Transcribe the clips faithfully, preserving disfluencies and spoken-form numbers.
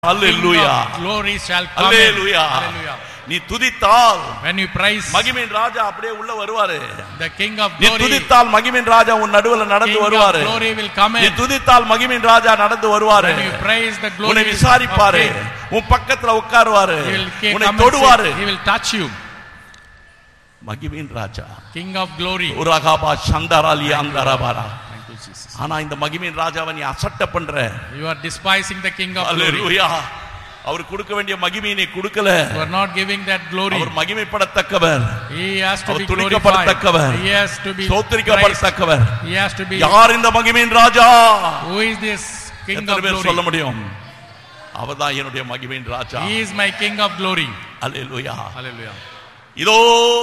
Hallelujah. Glory shall come. Hallelujah. Hallelujah. நீ துதித்தால் When you praise, மகிமையின் ராஜா அப்படியே உள்ள வருவாரு. the King of நீ glory, துதித்தால் மகிமையின் ராஜா உன் நடுவுல நடந்து King of வருவாரு. glory will come நீ in. துதித்தால் மகிமையின் ராஜா நடந்து வருவாரு. When you praise, the glory உன்னை will விசாரிப்பாரு. come in. உன் பக்கத்துல உட்காருவாரு. He will come உன்னை and தொடுவாரு. sit. He will touch you. மகிமையின் ராஜா. King of glory. உரகாபா சந்தராலி அந்தரபாரா. Thank you, Jesus. ஆனா இந்த மகிமையின் ராஜாவை நீ அசட்ட பண்ற. You are despising the King of glory. Hallelujah. அவர் கொடுக்க வேண்டிய மகிமையை நீ கொடுக்கல. You are not giving that glory. Our மகிமைப்படத்தக்கவர். He has to be glorified. He has to be ஸ்தோத்திரிக்கப்படத்தக்கவர். He has to be. யார் இந்த மகிமையின் ராஜா? Who is this King of glory? சொல்ல முடியும். அவர்தான் என்னுடைய மகிமையின் ராஜா. He is my King of glory. Hallelujah. Hallelujah. இதோ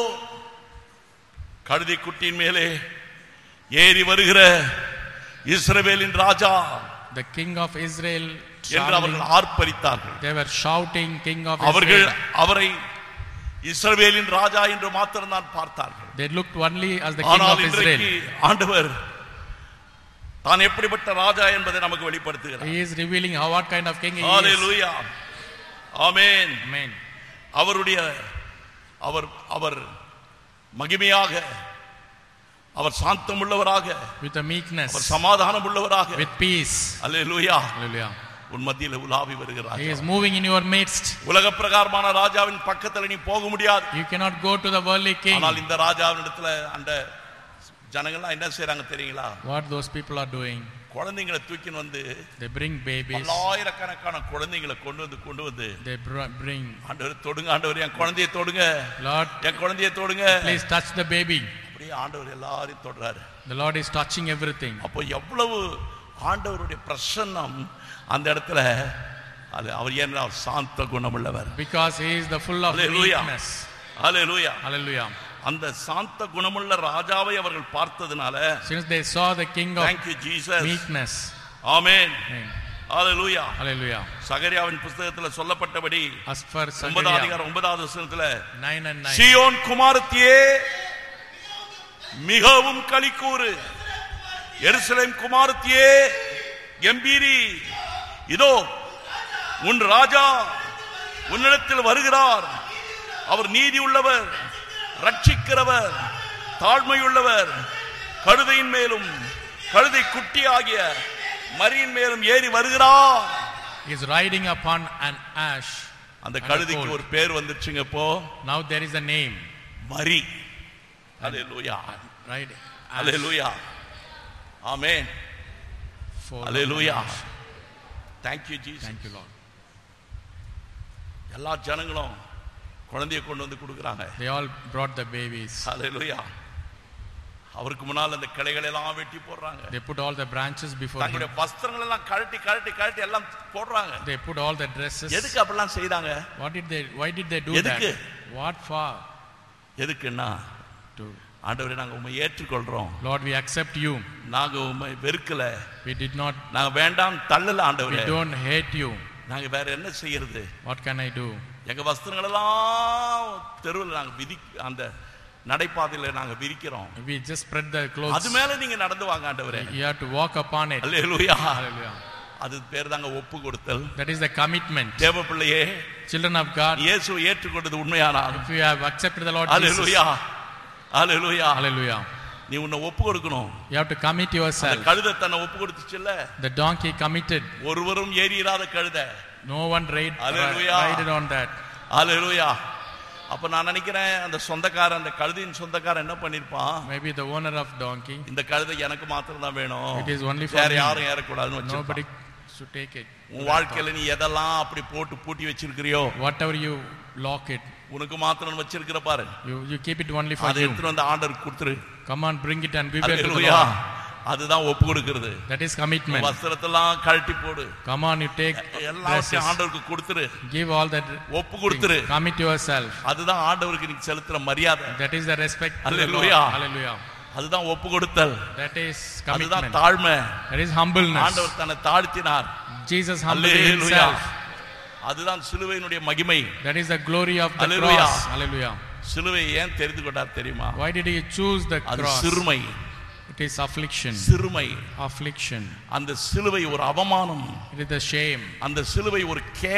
கழுதை குட்டியின் மேலே ஏறி வருகிற இஸ்ரவேலின் ராஜா, the King of Israel, என்று அவர்கள் ஆர்ப்பரித்தார்கள். they were shouting King of அவர்கள் Israel. அவரை இஸ்ரவேலின் ராஜா என்று மாத்திரம் தான் பார்த்தார்கள். They looked only as the King of Israel. ஆண்டவர் தான் எப்படிப்பட்ட ராஜா என்பதை நமக்கு வெளிப்படுத்துகிறார். He is revealing how what kind of king he is. Hallelujah. Amen. Amen. அவருடைய அவர் அவர் மகிமையாக, அவர் சாந்தம் உள்ளவராக, with a meekness, அவர் சமாதானம் உள்ளவராக, with peace. Hallelujah. Hallelujah. உன் மத்தியில உலாவி வருகிறார். He is moving in your midst. உலக பிரகாரமான ராஜாவின் பக்கத்துல நீ போக முடியாது. You cannot go to the worldly king. ஆனால் இந்த ராஜாவினிடத்துல அந்த ஜனங்கள்லாம் என்ன செய்றாங்க தெரியுங்களா? What those people are doing? குழந்தைகளை தூக்கின்னு வந்து, they bring babies. பல்லாயிரக்கணக்கான குழந்தைகளை கொண்டு வந்து கொண்டு வந்து they bring. ஆண்டவரே தொடுங்க, ஆண்டவரே என் குழந்தையை தொடுங்க, Lord என் குழந்தையை தொடுங்க, please touch the baby. அப்படியே ஆண்டவர் எல்லாரையும் தொடுறாரு. The Lord is touching everything. அப்போ எவ்வளவு ஆண்டவருடைய பிரசன்னம் அந்த இடத்துல. அது அவர் ஏன்னா சாந்த குணமுள்ளவர். Because he is the full of meekness. Hallelujah. Hallelujah. அந்த சாந்த குணமுள்ள ராஜாவை அவர்கள் பார்த்ததனால, since they saw the king of thank you Jesus, meekness. Amen. Amen. Hallelujah. Hallelujah. சகரியாவின் புத்தகத்துல சொல்லப்பட்டபடி as per ஒன்பதாம் அதிகாரம் ஒன்பதாவது வசனத்துல, nine and nine, சீயோன் குமாரத்தியே மிகவும் களிக்கூறு, எருசலேம் குமாரத்தியே கம்பீரி, இதோ உன் ராஜா உன்னிடத்தில் வருகிறார். அவர் நீதி உள்ளவர், ரட்சிக்கிறவர், தாழ்மையுள்ளவர், கழுதையின் மேலும் கழுதை குட்டி ஆகிய மரியின் மேலும் ஏறி வருகிறார். He is riding upon an ash. அந்த கழுதைக்கு ஒரு பேர் வந்துருச்சுங்க. இப்போ now there is a name, Marie. Hallelujah. right? Hallelujah. Amen. Hallelujah. Thank you Jesus. Thank you Lord. எல்லா ஜனங்களும் குழந்தையை கொண்டு வந்து கொடுக்குறாங்க. they all brought the babies. Hallelujah. அவருக்கு முன்னால் அந்த கிளைகளை எல்லாம் வெட்டி போடுறாங்க. they put all the branches before him. தங்களுடைய வஸ்திரங்கள் எல்லாம் கழட்டி கழட்டி கழட்டி எல்லாம் போடுறாங்க. they put all the dresses. எதுக்கு அப்படிலாம் செய்தாங்க? what did they why did they do எதுக்கு? that? what for? எதுக்குன்னா, ஆண்டவரே நாங்க உம்மை ஏற்றுக்கொள்றோம். Lord we accept you. நாங்க உம்மை வெறுக்கல. we did not. நாங்க வேண்டாம் தள்ளல ஆண்டவரே. we don't hate you. நாங்க வேற என்ன செய்யறது? what can I do? எங்க வஸ்திரங்கள் எல்லாம் தெருவில் நாங்க விதி அந்த நடைபாதையில நாங்க விரிக்கிறோம். we just spread the clothes. அது மேல நீங்க நடந்து வாங்க ஆண்டவரே. you have to walk upon it. Hallelujah. Hallelujah. அது பேர் தாங்க ஒப்பு கொடுத்தல். that is the commitment. தேவ பிள்ளையே, children of God, இயேசுவை ஏற்றுக்கொண்டது உண்மையானால், if you have accepted the Lord Hallelujah. Jesus, Hallelujah. Hallelujah, நீ உன்னை ஒப்பு கொடுக்கணும். you have to commit yourself. கழுதை தன்னை ஒப்பு கொடுத்துச்சுல்ல, the donkey committed. ஒருவரும் ஏறிராத கழுதை. no one ride, Hallelujah. rided on that. Hallelujah. அப்ப நான் நினைக்கிறேன் அந்த சொந்தக்காரன், அந்த கழுதையின் சொந்தக்காரன் என்ன பண்ணிருப்பான்? maybe the owner of donkey, இந்த கழுதை எனக்கு மாத்திரம் தான் வேணும், it is only for வேற me, யாரும் ஏறக்கூடாதுன்னு வச்சிருப்பான். nobody should take it. உன் வாழ்க்கையில நீ எதெல்லாம் அப்படி போட்டு பூட்டி வச்சிருக்கிறியோ, whatever you lock it, உனக்கு மாத்திரம் வச்சிருக்கிற பாரு, you you keep it only for அதை you. எடுத்து வந்து ஆண்டவருக்கு கொடுத்துரு. come on, bring it and give it to the Hallelujah. Lord. அதுதான் ஒப்பு கொடுக்கிறது. that is commitment. வஸ்திரத்தெல்லாம் கழட்டி போடு, come on, you take எல்லாத்தையும் ஆண்டவருக்கு கொடுத்துரு, give all that, ஒப்பு கொடுத்துரு. commit yourself. அதுதான் ஆண்டவருக்கு நீ செலுத்துற மரியாதை. that is the respect to the Lord. Hallelujah. Hallelujah. அதுதான் ஒப்பு கொடுத்தல். that is அதுதான் commitment. தாழ்மை. that is humbleness. ஆண்டவர் தன்னை தாழ்த்தினார். Jesus humbled Hallelujah. himself. அதுதான் சிலுவையினுடைய மகிமை. that is the glory of the Hallelujah. cross. Hallelujah. சிலுவையை ஏன் தெரிந்து கொண்டார் தெரியுமா? why did he choose the அது cross? சிறுமை. it It is affliction. சிறுமை. Affliction. அந்த சிலுவை ஒரு அவமானம். It is the shame. அந்த சிலுவை ஒரு